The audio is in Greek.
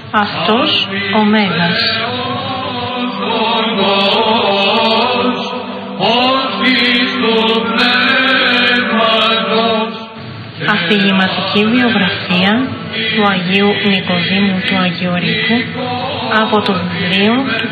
αυτός ο Μέγας. Αφηγηματική βιογραφία του Αγίου Νικοδήμου του Αγιορείτου από το βιβλίο του